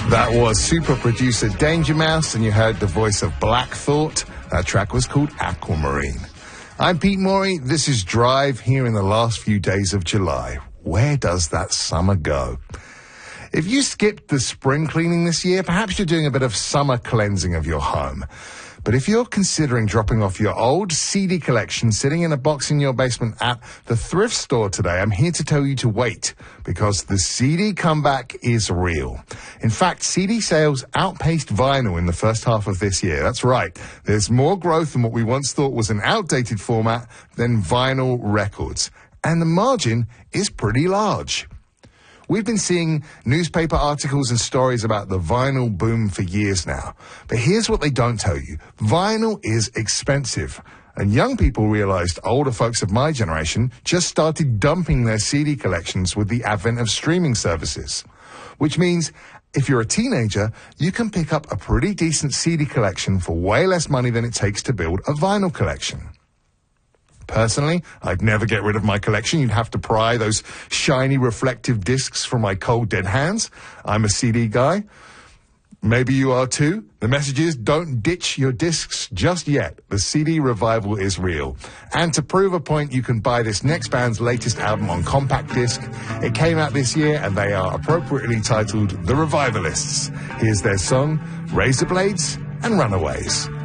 That was super producer Danger Mouse, and you heard the voice of Black Thought. That track was called Aquamarine. I'm Pete Morey. This is Drive here in the last few days of July. Where does that summer go? If you skipped the spring cleaning this year, perhaps you're doing a bit of summer cleansing of your home. But if you're considering dropping off your old CD collection sitting in a box in your basement at the thrift store today, I'm here to tell you to wait, because the CD comeback is real. In fact, CD sales outpaced vinyl in the first half of this year. That's right. There's more growth in what we once thought was an outdated format than vinyl records. And the margin is pretty large. We've been seeing newspaper articles and stories about the vinyl boom for years now. But here's what they don't tell you. Vinyl is expensive. And young people realized older folks of my generation just started dumping their CD collections with the advent of streaming services. Which means if you're a teenager, you can pick up a pretty decent CD collection for way less money than it takes to build a vinyl collection. Personally, I'd never get rid of my collection. You'd have to pry those shiny reflective discs from my cold dead hands. I'm a CD guy. Maybe you are too. The message is, don't ditch your discs just yet. The CD revival is real. And to prove a point, you can buy this next band's latest album on compact disc. It came out this year, and they are appropriately titled The Revivalists. Here's their song, Razor Blades and Runaways.